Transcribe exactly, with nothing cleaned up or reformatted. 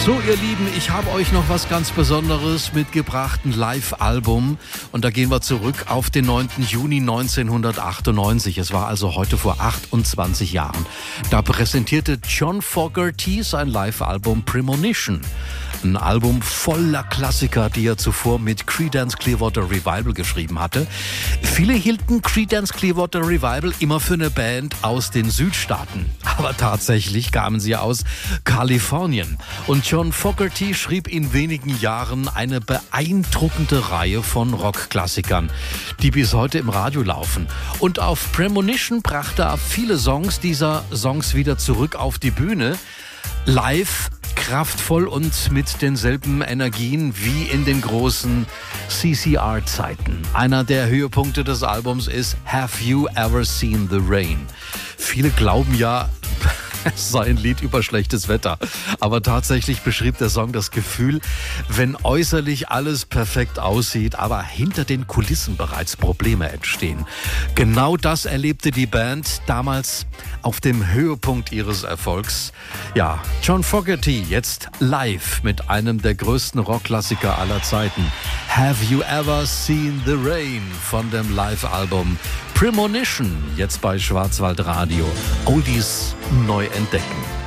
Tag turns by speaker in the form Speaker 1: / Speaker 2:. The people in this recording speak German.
Speaker 1: So, ihr Lieben, ich habe euch noch was ganz Besonderes mitgebracht, ein Live-Album. Und da gehen wir zurück auf den neunten Juni neunzehnhundertachtundneunzig. Es war also heute vor achtundzwanzig Jahren. Da präsentierte John Fogerty sein Live-Album Premonition. Ein Album voller Klassiker, die er zuvor mit Creedence Clearwater Revival geschrieben hatte. Viele hielten Creedence Clearwater Revival immer für eine Band aus den Südstaaten. Aber tatsächlich kamen sie aus Kalifornien. Und John Fogerty schrieb in wenigen Jahren eine beeindruckende Reihe von Rockklassikern, die bis heute im Radio laufen. Und auf Premonition brachte er viele Songs dieser Songs wieder zurück auf die Bühne. Live, kraftvoll und mit denselben Energien wie in den großen C C R-Zeiten. Einer der Höhepunkte des Albums ist Have You Ever Seen the Rain? Viele glauben ja, es sei ein Lied über schlechtes Wetter. Aber tatsächlich beschrieb der Song das Gefühl, wenn äußerlich alles perfekt aussieht, aber hinter den Kulissen bereits Probleme entstehen. Genau das erlebte die Band damals auf dem Höhepunkt ihres Erfolgs. Ja, John Fogerty jetzt live mit einem der größten Rockklassiker aller Zeiten. Have You Ever Seen the Rain von dem Live-Album Premonition, jetzt bei Schwarzwaldradio. Oldies neu entdecken.